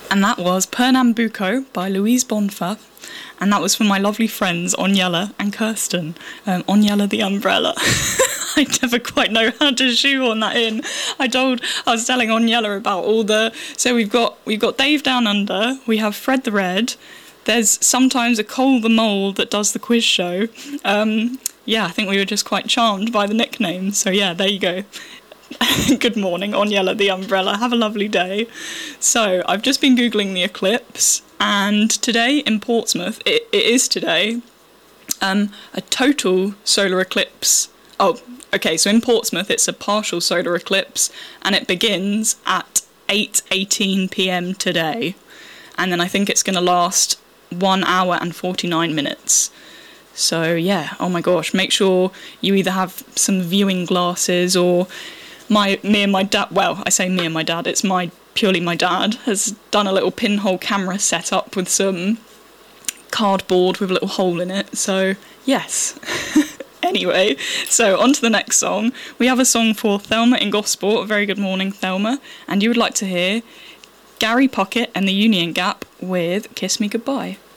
And that was Pernambuco by Louise Bonfa. And that was for my lovely friends Onyella and Kirsten. Onyella the umbrella. I never quite know how to shoehorn that in. I was telling Onyella about all the... So we've got Dave Down Under, we have Fred the Red, there's sometimes a Cole the Mole that does the quiz show. Yeah, I think we were just quite charmed by the nickname. So yeah, there you go. Good morning, Onyella the umbrella. Have a lovely day. So I've just been Googling the eclipse, and today in Portsmouth, it is today, a total solar eclipse. Oh, okay, so in Portsmouth it's a partial solar eclipse, and it begins at 8:18 p.m. today. And then I think it's going to last 1 hour and 49 minutes. So yeah, oh my gosh, make sure you either have some viewing glasses or me and my dad, well, I say me and my dad, it's purely my dad, has done a little pinhole camera setup with some cardboard with a little hole in it, so yes. Anyway, so on to the next song. We have a song for Thelma in Gosport, a very good morning, Thelma, and you would like to hear Gary Pocket and the Union Gap with Kiss Me Goodbye.